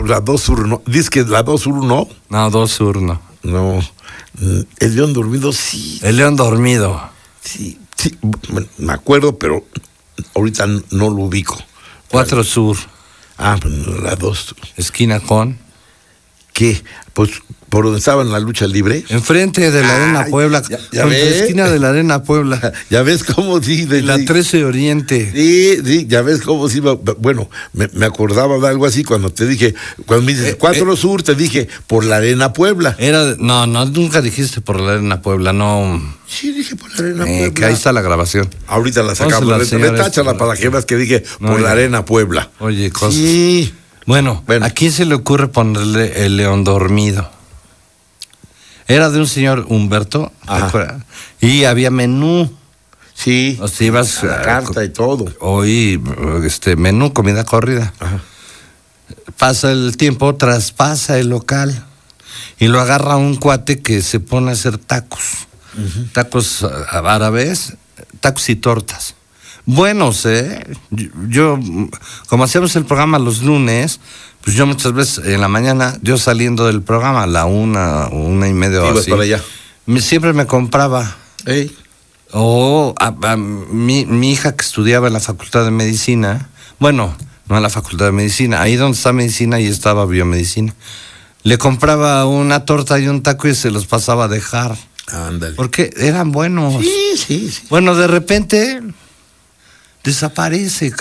la 2 Sur no. Dices que la 2 Sur no. No, 2 Sur no. No. El León Dormido sí. El León Dormido. Sí. Bueno, me acuerdo, pero ahorita no lo ubico. 4 Sur. Pues la 2. Esquina con. ¿Qué? Pues por donde estaba en la lucha libre. Enfrente de la Arena Puebla. Ya con la ves. esquina de la Arena Puebla. Ya ves cómo sí. La 13 Oriente. Sí, ya ves cómo sí. Bueno, me acordaba de algo así cuando te dije, cuando me dices 4 Sur, te dije por la Arena Puebla. No, nunca dijiste por la Arena Puebla, no. Sí, dije por la Arena Puebla. Que ahí está la grabación. Ahorita la sacamos. Retáchala para que veas que dije por la Arena Puebla. Oye, cosas. Sí. Bueno, ¿a quién se le ocurre ponerle el León Dormido? Era de un señor Humberto, ¿te acuerdas? Y había menú. Sí. O sea, ibas la carta y todo. Hoy, menú, comida corrida. Ajá. Pasa el tiempo, traspasa el local y lo agarra un cuate que se pone a hacer tacos. Uh-huh. Tacos árabes, tacos y tortas. Buenos, yo, como hacíamos el programa los lunes, pues yo muchas veces en la mañana, yo saliendo del programa a la 1:30 o así, para allá. Siempre me compraba. Hey. O mi hija que estudiaba en la Facultad de Medicina, bueno, no en la Facultad de Medicina, ahí donde está Medicina, ahí estaba Biomedicina. Le compraba una torta y un taco y se los pasaba a dejar. Ándale. Porque eran buenos. Sí. Bueno, de repente desaparece.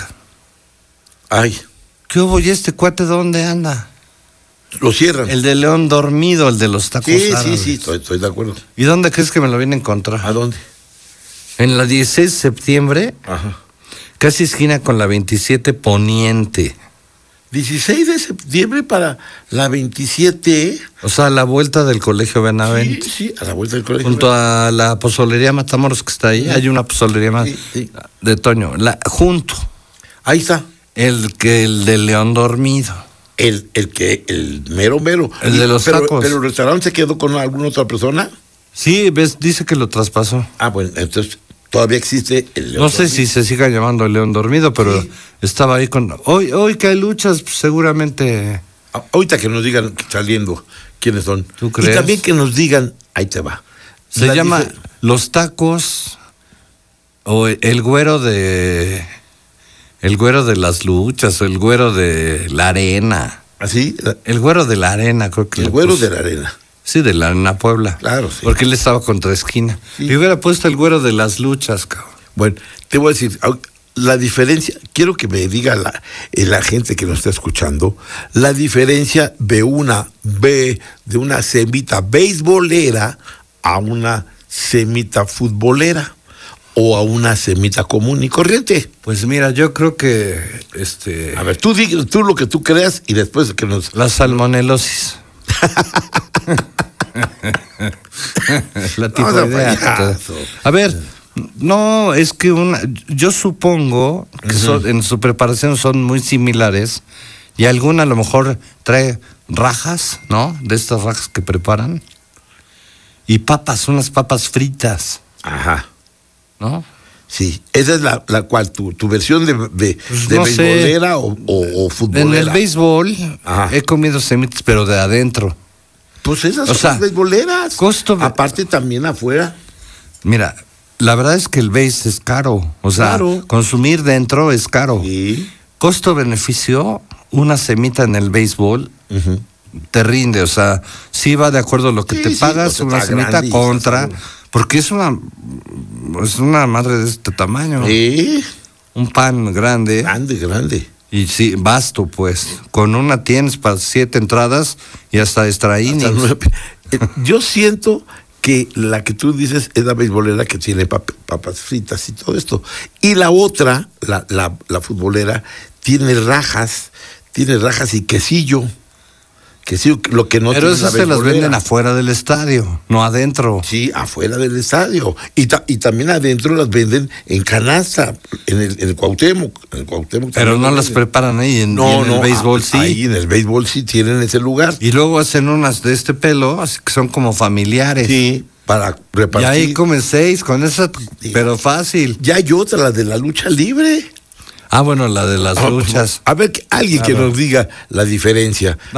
Ay. ¿Qué hubo? ¿Y este cuate dónde anda? Lo cierran. El de León Dormido, el de los tacos árabes. Sí, estoy de acuerdo. ¿Y dónde crees que me lo viene a encontrar? ¿A dónde? En la 16 de septiembre, casi esquina con la 27 Poniente. 16 de septiembre para la 27. O sea, a la vuelta del Colegio Benavente. Sí, a la vuelta del Colegio Junto a la pozolería Matamoros que está ahí, hay una pozolería más de Toño. Junto. Ahí está. El de León Dormido. El mero. El de los tacos. ¿Pero el restaurante se quedó con alguna otra persona? Sí, dice que lo traspasó. Bueno, entonces todavía existe el León No sé si se siga llamando el León Dormido, pero estaba ahí con... Hoy que hay luchas, pues, seguramente... Ahorita que nos digan saliendo quiénes son. ¿Tú crees? Y también que nos digan, ahí te va. Se llama Los Tacos o el güero de las luchas, o el güero de la arena. ¿Así? El güero de la arena, creo que. El güero de la arena. Sí, de la Arena Puebla. Claro, sí. Porque él estaba contra esquina. Sí. Le hubiera puesto el güero de las luchas, cabrón. Bueno, te voy a decir, la diferencia, quiero que me diga la gente que nos está escuchando, la diferencia de una semita beisbolera a una semita futbolera o a una semita común y corriente. Pues mira, yo creo que A ver, tú lo que tú creas y después que nos... La salmonelosis. La tifoidea. A ver, no, es que yo supongo que en su preparación son muy similares y alguna a lo mejor trae rajas, ¿no? De estas rajas que preparan. Y unas papas fritas. Ajá. ¿No? Sí, esa es la cual, tu versión de no beisbolera o futbolera. En el béisbol he comido semitas, pero de adentro. Pues esas son las beisboleras. Aparte también afuera. Mira, la verdad es que el béis es caro. O sea, consumir dentro es caro. ¿Sí? Costo-beneficio, una semita en el béisbol te rinde. O sea, sí va de acuerdo a lo que te pagas, una semita contra... Porque es una madre de este tamaño. Sí. Un pan grande. Grande. Y sí, vasto, pues. Con una tienes para 7 entradas y hasta extra innings. Yo siento que la que tú dices es la beisbolera que tiene papas fritas y todo esto. Y la otra, la futbolera, tiene rajas y quesillo. Lo que no pero esas se las venden afuera del estadio, no adentro. Sí, afuera del estadio. Y también adentro las venden en canasta, en el Cuauhtémoc. Pero no las preparan ahí, en el béisbol sí. Ahí en el béisbol sí tienen ese lugar. Y luego hacen unas de este pelo, así que son como familiares. Sí, para repartir. Y ahí comen 6 con esa, pero fácil. Ya hay otra, la de la lucha libre. Bueno, la de las luchas. A ver, alguien que nos diga la diferencia.